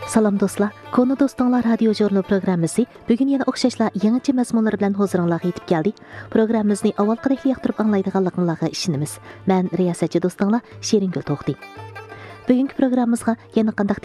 Salam dostlar, Konu Dostlar radio jurnal programmasi bugün yana o'xshashlar yangicha mazmunlar bilan huzuringizga yetib keldi. Programmamizni avvalgidek yoqtirib anglaydiganligingizga ishonamiz. Men riyosatchi do'stinglar Sherinkul To'xti. Bugungi programmamizga yana qanday